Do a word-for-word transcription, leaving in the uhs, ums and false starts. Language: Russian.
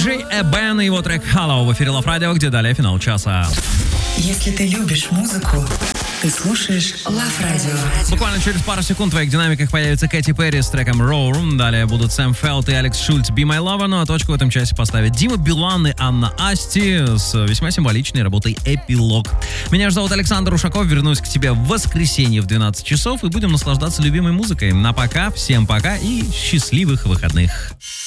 Джей Эбен и его трек «Hello» в эфире Love Radio, где далее финал часа. Если ты любишь музыку, ты слушаешь Love Radio. Буквально через пару секунд в твоих динамиках появится Кэти Перри с треком «Roar». Далее будут Сэм Фелд и Алекс Шульц «Be My Lover». Ну а точку в этом часе поставят Дима Билан и Анна Асти с весьма символичной работой «Эпилог». Меня же зовут Александр Ушаков. Вернусь к тебе в воскресенье в двенадцать часов и будем наслаждаться любимой музыкой. На пока, всем пока и счастливых выходных.